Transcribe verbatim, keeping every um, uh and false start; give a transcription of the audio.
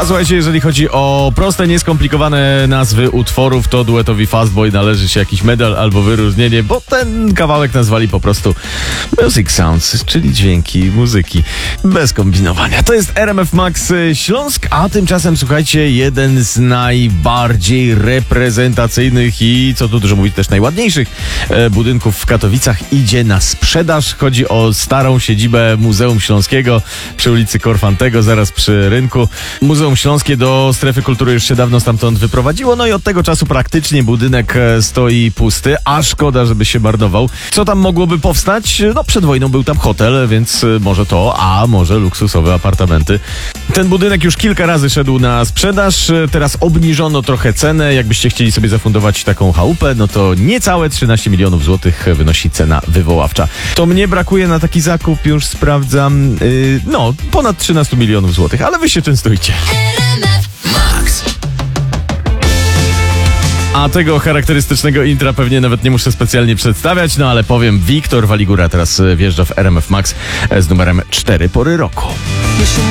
A słuchajcie, jeżeli chodzi o proste, nieskomplikowane nazwy utworów, to duetowi Fastboy należy się jakiś medal albo wyróżnienie, bo ten kawałek nazwali po prostu Music Sounds, czyli dźwięki muzyki. Bez kombinowania. To jest R M F Max Śląsk, a tymczasem słuchajcie, jeden z najbardziej reprezentacyjnych i, co tu dużo mówić, też najładniejszych e, budynków w Katowicach idzie na sprzedaż. Chodzi o starą siedzibę Muzeum Śląskiego przy ulicy Korfantego, zaraz przy rynku. Muzeum Śląskie do strefy kultury już się dawno stamtąd wyprowadziło, no i od tego czasu praktycznie budynek stoi pusty, a szkoda, żeby się marnował. Co tam mogłoby powstać? No przed wojną był tam hotel, więc może to, a może luksusowe apartamenty. Ten budynek już kilka razy szedł na sprzedaż, teraz obniżono trochę cenę. Jakbyście chcieli sobie zafundować taką chałupę, no to niecałe trzynaście milionów złotych wynosi cena wywoławcza. To mnie brakuje na taki zakup, już sprawdzam, yy, no ponad trzynaście milionów złotych, ale wy się częstujcie. A tego charakterystycznego intra pewnie nawet nie muszę specjalnie przedstawiać, no ale powiem, Wiktor Waligura teraz wjeżdża w R M F Max z numerem cztery pory roku.